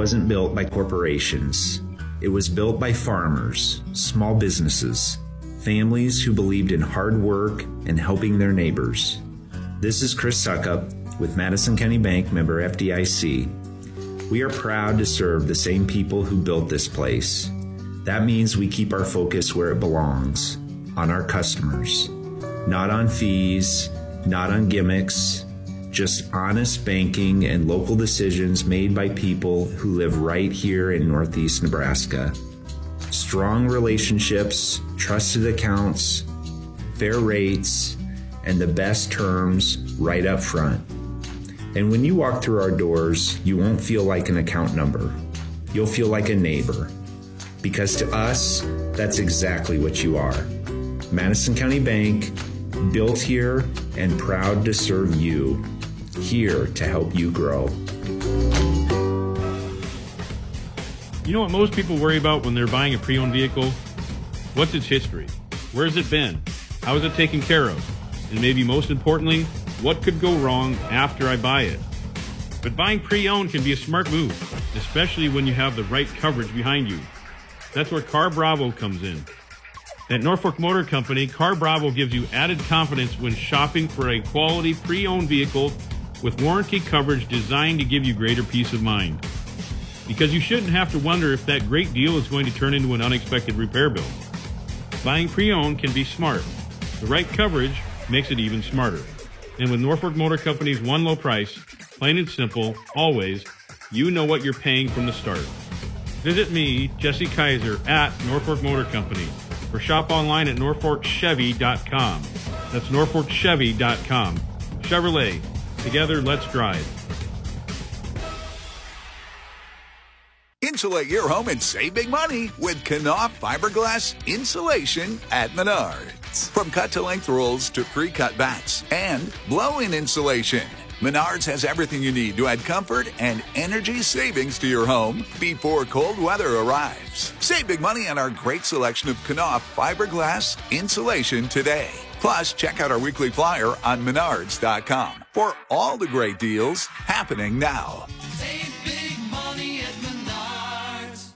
wasn't built by corporations. It was built by farmers, small businesses, families who believed in hard work and helping their neighbors. This is Chris Suckup with Madison County Bank, member FDIC. We are proud to serve the same people who built this place. That means we keep our focus where it belongs, on our customers. Not on fees, not on gimmicks, just honest banking and local decisions made by people who live right here in Northeast Nebraska. Strong relationships, trusted accounts, fair rates, and the best terms right up front. And when you walk through our doors, you won't feel like an account number. You'll feel like a neighbor. Because to us, that's exactly what you are. Madison County Bank, built here and proud to serve you. Here to help you grow. You know what most people worry about when they're buying a pre-owned vehicle? What's its history? Where's it been? How is it taken care of? And maybe most importantly, what could go wrong after I buy it? But buying pre-owned can be a smart move, especially when you have the right coverage behind you. That's where Car Bravo comes in. At Norfolk Motor Company, Car Bravo gives you added confidence when shopping for a quality pre-owned vehicle with warranty coverage designed to give you greater peace of mind. Because you shouldn't have to wonder if that great deal is going to turn into an unexpected repair bill. Buying pre-owned can be smart. The right coverage makes it even smarter. And with Norfolk Motor Company's one low price, plain and simple, always, you know what you're paying from the start. Visit me, Jesse Kaiser, at Norfolk Motor Company, or shop online at norfolkchevy.com. That's norfolkchevy.com. Chevrolet. Together, let's drive. Insulate your home and save big money with Knauf fiberglass insulation at Menards. From cut-to-length rolls to pre-cut bats and blow-in insulation, Menards has everything you need to add comfort and energy savings to your home before cold weather arrives. Save big money on our great selection of Knauf fiberglass insulation today. Plus, check out our weekly flyer on Menards.com for all the great deals happening now. Save big money at Menards.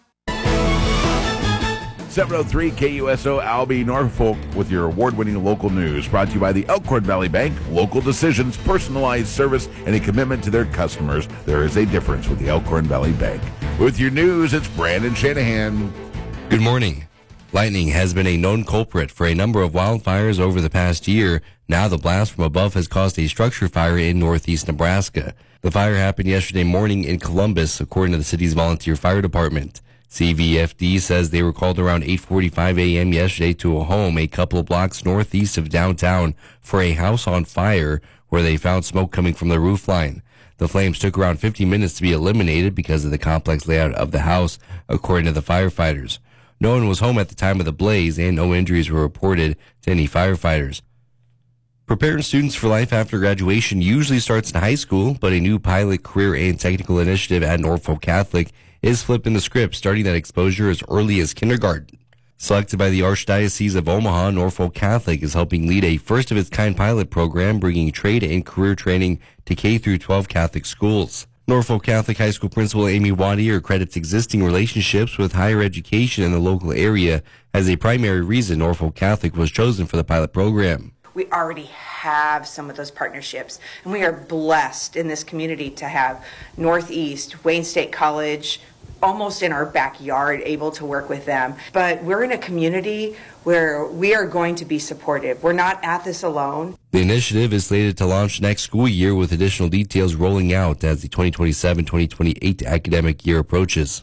703 KUSO Albee Norfolk with your award-winning local news, brought to you by the Elkhorn Valley Bank. Local decisions, personalized service, and a commitment to their customers. There is a difference with the Elkhorn Valley Bank. With your news, it's Brandon Shanahan. Good morning. Lightning has been a known culprit for a number of wildfires over the past year. Now the blast from above has caused a structure fire in northeast Nebraska. The fire happened yesterday morning in Columbus, according to the city's volunteer fire department. CVFD says they were called around 8:45 a.m. yesterday to a home a couple of blocks northeast of downtown for a house on fire where they found smoke coming from the roofline. The flames took around 50 minutes to be eliminated because of the complex layout of the house, according to the firefighters. No one was home at the time of the blaze, and no injuries were reported to any firefighters. Preparing students for life after graduation usually starts in high school, but a new pilot career and technical initiative at Norfolk Catholic is flipping the script, starting that exposure as early as kindergarten. Selected by the Archdiocese of Omaha, Norfolk Catholic is helping lead a first-of-its-kind pilot program, bringing trade and career training to K-12 Catholic schools. Norfolk Catholic High School Principal Amy Wadier credits existing relationships with higher education in the local area as a primary reason Norfolk Catholic was chosen for the pilot program. We already have some of those partnerships, and we are blessed in this community to have Northeast, Wayne State College, almost in our backyard, able to work with them. But we're in a community where we are going to be supportive. We're not at this alone. The initiative is slated to launch next school year, with additional details rolling out as the 2027-2028 academic year approaches.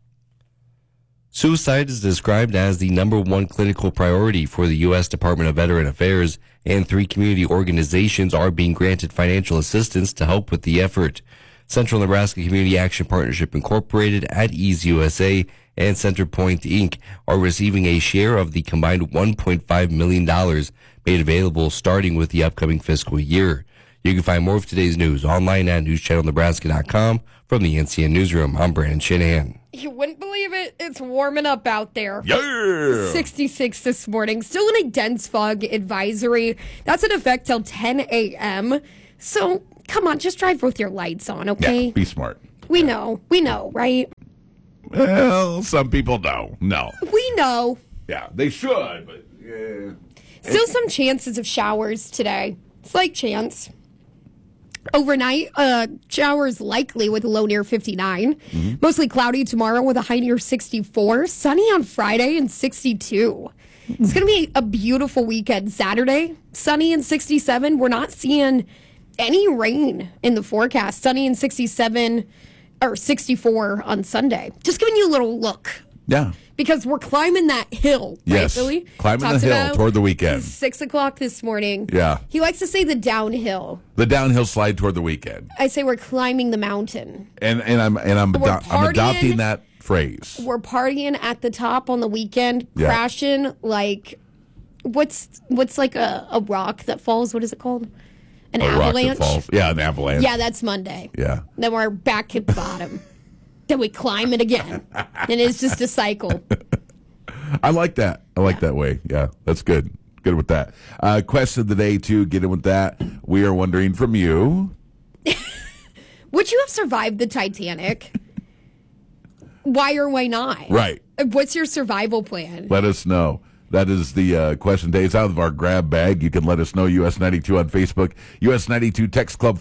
Suicide is described as the number one clinical priority for the U.S. Department of Veteran Affairs, and 3 community organizations are being granted financial assistance to help with the effort. Central Nebraska Community Action Partnership Incorporated, At Ease USA, and Centerpoint Inc. are receiving a share of the combined $1.5 million made available starting with the upcoming fiscal year. You can find more of today's news online at newschannelnebraska.com. From the NCN Newsroom, I'm Brandon Shanahan. You wouldn't believe it. It's warming up out there. Yeah! 66 this morning. Still in a dense fog advisory. That's in effect till 10 a.m. So, come on, just drive with your lights on, okay? Yeah, be smart. We know, right? Well, some people don't. No. We know. Yeah, they should, but Still some chances of showers today. Slight chance. Overnight, showers likely with a low near 59. Mostly cloudy tomorrow with a high near 64. Sunny on Friday and 62. It's going to be a beautiful weekend. Saturday, sunny and 67. We're not seeing any rain in the forecast. Sunny and 67 or 64 on Sunday. Just giving you a little look. yeah. Because we're climbing that hill, Yes, right, Billy? climbing Talked the hill about toward the weekend. 6 o'clock this morning. Yeah. He likes to say the downhill. The downhill slide toward the weekend. I say we're climbing the mountain. And I'm We're I'm adopting partying. that phrase. We're partying at the top on the weekend, Yeah. crashing like what's like a rock that falls? What is it called? An A rock that avalanche. falls. Yeah, an avalanche. Yeah, that's Monday. Yeah. Then we're back at the bottom. Then we climb it again. And it's just a cycle. I like that. I like that way. Yeah, that's good. Good with that. Question of the day, too. Get in with that. We are wondering from you. Would you have survived the Titanic? Why or why not? Right. What's your survival plan? Let us know. That is the question today. It's out of our grab bag. You can let us know. US92 on Facebook. US92 Text Club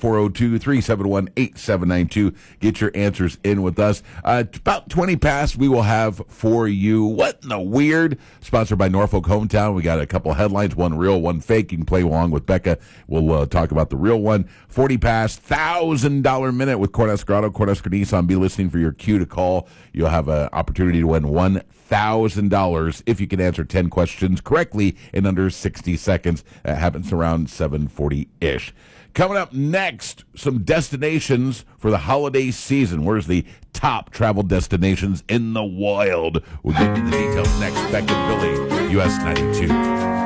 402-371-8792. Get your answers in with us. About 20 past, we will have for you What in the Weird? Sponsored by Norfolk Hometown. We got a couple headlines, one real, one fake. You can play along with Becca. We'll talk about the real one. 40 past, $1,000 minute with Cornhusker Auto, Cornhusker Nissan. Be listening for your cue to call. You'll have an opportunity to win $1,000 if you can answer 10 questions correctly in under 60 seconds. That happens around 7:40-ish. Coming up next, some destinations for the holiday season. Where's the top travel destinations in the wild? We'll get you the details next. Beck and Billy, US 92.